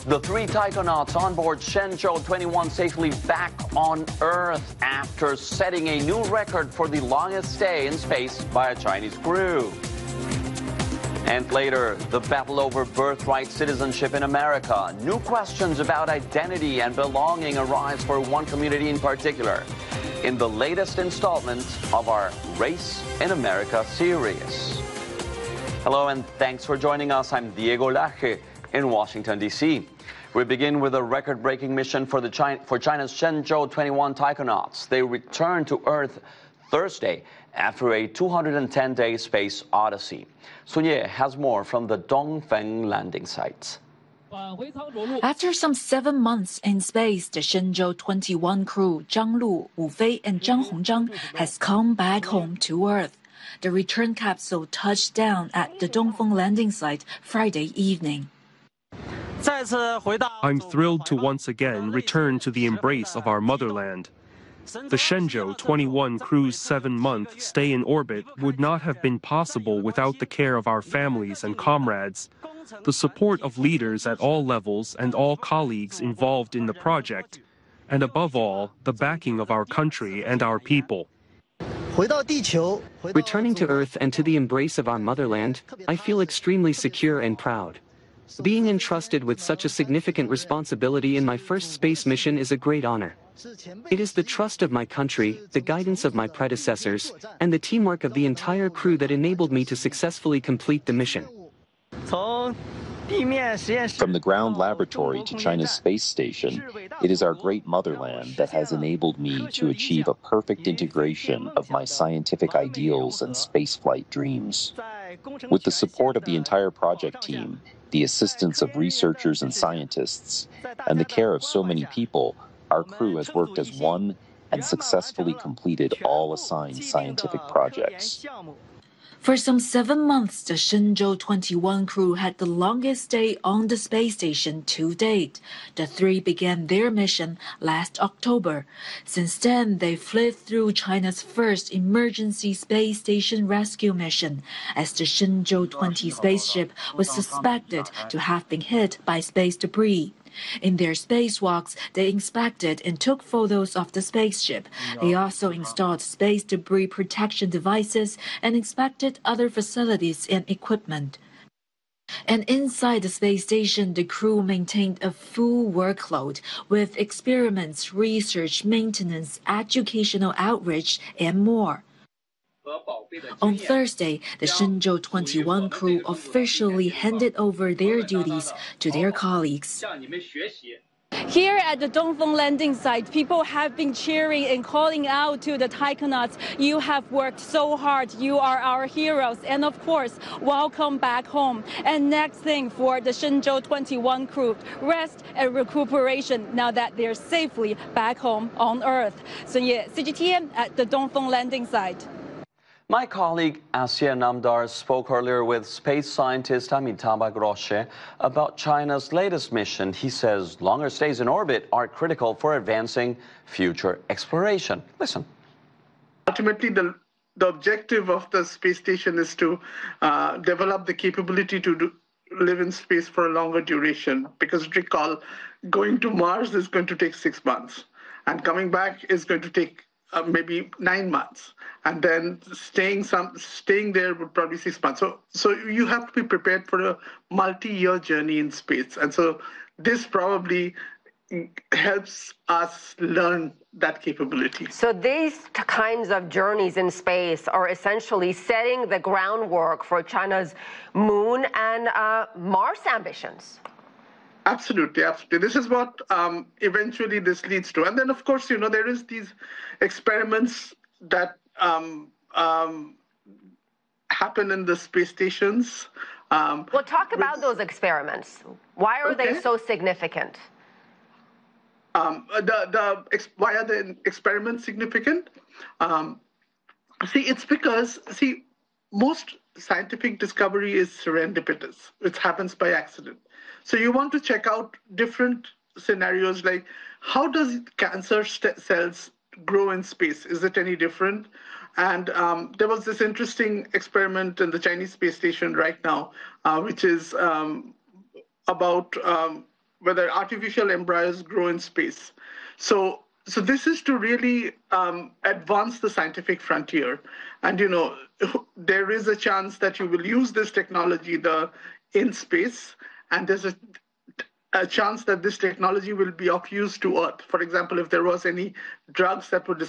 The three taikonauts on board Shenzhou 21 safely back on Earth after setting a new record for the longest stay in space by a Chinese crew. And later, the battle over birthright citizenship in America. New questions about identity and belonging arise for one community in particular in the latest installment of our Race in America series. Hello and thanks for joining us. I'm Diego Laje in Washington, D.C. We begin with a record-breaking mission for China's Shenzhou 21 taikonauts. They returned to Earth Thursday after a 210-day space odyssey. Sun Ye has more from the Dongfeng landing site. After some 7 months in space, the Shenzhou 21 crew, Zhang Lu, Wu Fei, and Zhang Hongzhang, has come back home to Earth. The return capsule touched down at the Dongfeng landing site Friday evening. I'm thrilled to once again return to the embrace of our motherland. The Shenzhou 21 crew's 7-month stay in orbit would not have been possible without the care of our families and comrades, the support of leaders at all levels and all colleagues involved in the project, and above all, the backing of our country and our people. Returning to Earth and to the embrace of our motherland, I feel extremely secure and proud. Being entrusted with such a significant responsibility in my first space mission is a great honor. It is the trust of my country, the guidance of my predecessors, and the teamwork of the entire crew that enabled me to successfully complete the mission. From the ground laboratory to China's space station, it is our great motherland that has enabled me to achieve a perfect integration of my scientific ideals and spaceflight dreams. With the support of the entire project team, the assistance of researchers and scientists, and the care of so many people, our crew has worked as one and successfully completed all assigned scientific projects. For some 7 months, the Shenzhou 21 crew had the longest stay on the space station to date. The three began their mission last October. Since then, they fled through China's first emergency space station rescue mission, as the Shenzhou 20 spaceship was suspected to have been hit by space debris. In their spacewalks, they inspected and took photos of the spaceship. They also installed space debris protection devices and inspected other facilities and equipment. And inside the space station, the crew maintained a full workload with experiments, research, maintenance, educational outreach, and more. On Thursday, the Shenzhou 21 crew officially handed over their duties to their colleagues. Here at the Dongfeng landing site, people have been cheering and calling out to the taikonauts. You have worked so hard. You are our heroes. And of course, welcome back home. And next thing for the Shenzhou 21 crew, rest and recuperation now that they're safely back home on Earth. Sun Ye, CGTN at the Dongfeng landing site. My colleague Asya Namdar spoke earlier with space scientist Amitabh Agroche about China's latest mission. He says longer stays in orbit are critical for advancing future exploration. Listen. Ultimately, the objective of the space station is to develop the capability to live in space for a longer duration. Because recall, going to Mars is going to take 6 months, and coming back is going to take maybe 9 months, and then staying there would probably 6 months. So you have to be prepared for a multi-year journey in space, and so this probably helps us learn that capability. So these kinds of journeys in space are essentially setting the groundwork for China's moon and Mars ambitions. Absolutely, absolutely. This is what eventually this leads to. And then, of course, there is these experiments that happen in the space stations. Well, talk about those experiments. Why are they so significant? Why are the experiments significant? It's because, most scientific discovery is serendipitous. It happens by accident. So you want to check out different scenarios, like how does cancer cells grow in space? Is it any different? And there was this interesting experiment in the Chinese space station right now, which is about whether artificial embryos grow in space. So this is to really advance the scientific frontier. And, there is a chance that you will use this technology in space, and there's a chance that this technology will be of use to Earth. For example, if there was any drugs that would